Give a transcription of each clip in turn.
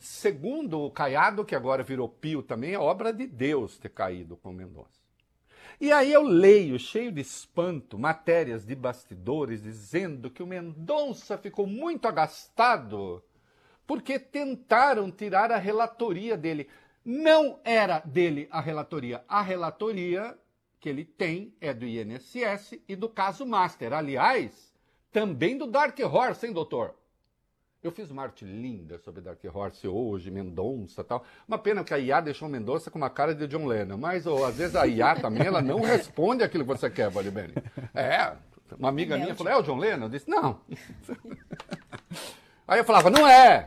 segundo o Caiado, que agora virou Pio também, é obra de Deus ter caído com o Mendonça. E aí eu leio, cheio de espanto, matérias de bastidores dizendo que o Mendonça ficou muito agastado porque tentaram tirar a relatoria dele. Não era dele a relatoria. A relatoria que ele tem é do INSS e do caso Master. Aliás, também do Dark Horse, hein, doutor? Eu fiz uma arte linda sobre Dark Horse hoje, Mendonça e tal. Uma pena que a IA deixou o Mendonça com uma cara de John Lennon. Mas, às vezes, a IA também ela não responde aquilo que você quer, Valibene. Uma amiga minha falou, é o John Lennon? Eu disse, não. Aí eu falava, não é.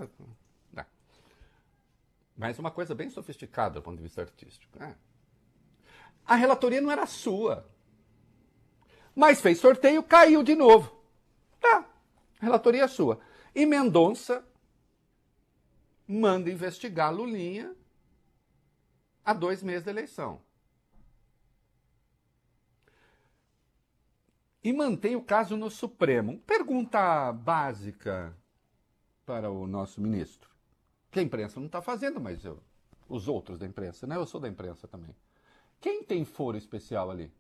Mas uma coisa bem sofisticada do ponto de vista artístico. A relatoria não era sua. Mas fez sorteio, caiu de novo. Tá, a relatoria é sua. E Mendonça manda investigar Lulinha há 2 meses da eleição. E mantém o caso no Supremo. Pergunta básica para o nosso ministro. Que a imprensa não está fazendo, mas os outros da imprensa, né? Eu sou da imprensa também. Quem tem foro especial ali?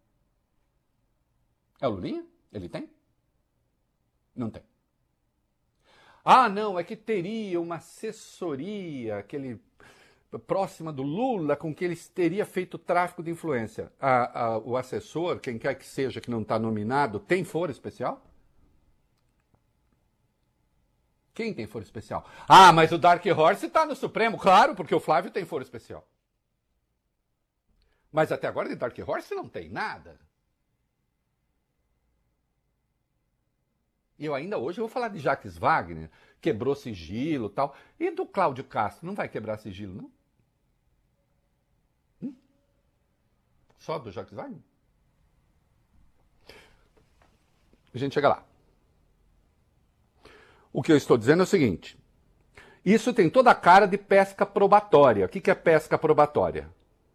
É o Lulinha? Ele tem? Não tem. Ah, não, é que teria uma assessoria próxima do Lula com que ele teria feito tráfico de influência. O assessor, quem quer que seja que não está nominado, tem foro especial? Quem tem foro especial? Ah, mas o Dark Horse está no Supremo, claro, porque o Flávio tem foro especial. Mas até agora de Dark Horse não tem nada. E eu ainda hoje vou falar de Jacques Wagner, quebrou sigilo e tal. E do Cláudio Castro, não vai quebrar sigilo, não? Só do Jacques Wagner? A gente chega lá. O que eu estou dizendo é o seguinte. Isso tem toda a cara de pesca probatória. O que é pesca probatória?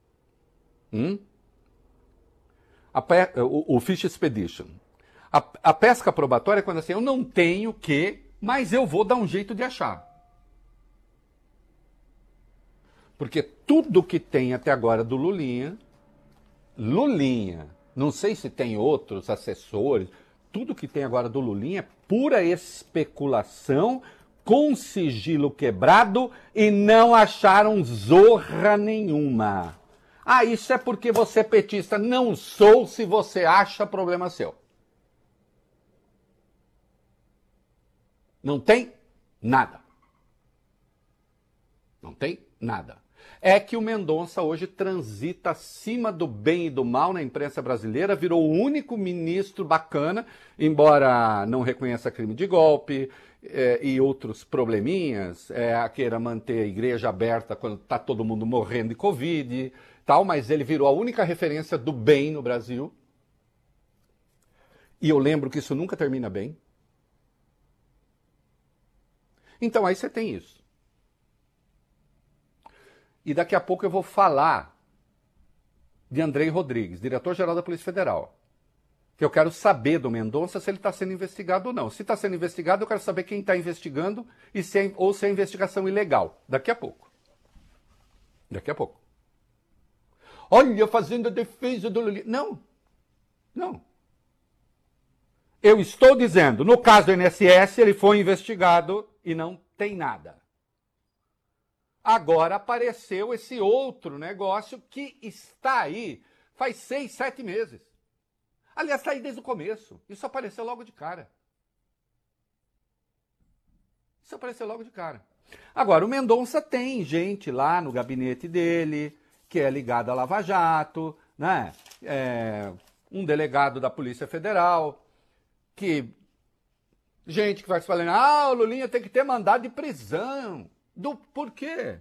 O Fish Expedition. A pesca probatória é quando assim, eu não tenho que, mas eu vou dar um jeito de achar. Porque tudo que tem até agora do Lulinha, não sei se tem outros assessores, tudo que tem agora do Lulinha é pura especulação, com sigilo quebrado e não acharam zorra nenhuma. Ah, isso é porque você é petista. Não sou, se você acha, problema seu. Não tem nada. Não tem nada. É que o Mendonça hoje transita acima do bem e do mal na imprensa brasileira, virou o único ministro bacana, embora não reconheça crime de golpe e outros probleminhas, queira manter a igreja aberta quando está todo mundo morrendo de Covid, tal, mas ele virou a única referência do bem no Brasil. E eu lembro que isso nunca termina bem. Então aí você tem isso. E daqui a pouco eu vou falar de Andrei Rodrigues, diretor-geral da Polícia Federal. Que eu quero saber do Mendonça se ele está sendo investigado ou não. Se está sendo investigado, eu quero saber quem está investigando ou se é investigação ilegal. Daqui a pouco. Daqui a pouco. Olha, fazendo a defesa do Lula. Não. Eu estou dizendo, no caso do INSS, ele foi investigado e não tem nada. Agora apareceu esse outro negócio que está aí faz 6, 7 meses. Aliás, está aí desde o começo. Isso apareceu logo de cara. Agora, o Mendonça tem gente lá no gabinete dele que é ligada à Lava Jato, né? Um delegado da Polícia Federal, gente que vai se falando, o Lulinha tem que ter mandado de prisão. Por quê?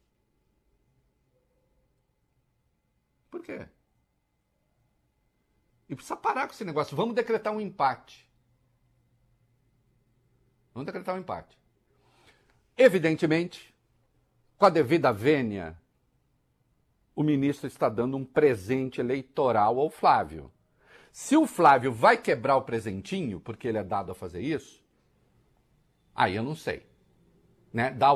Por quê? E precisa parar com esse negócio. Vamos decretar um empate. Evidentemente, com a devida vênia, o ministro está dando um presente eleitoral ao Flávio. Se o Flávio vai quebrar o presentinho, porque ele é dado a fazer isso, aí eu não sei. Né? Dá